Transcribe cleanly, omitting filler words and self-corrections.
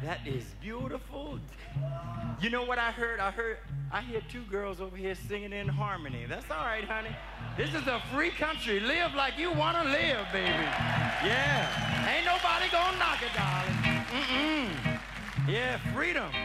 That is beautiful. You know what I heard? I hear two girls over here singing in harmony. That's all right, honey. This is a free country. Live like you want to live, baby. Yeah. Ain't nobody gonna knock it, darling. Yeah, freedom.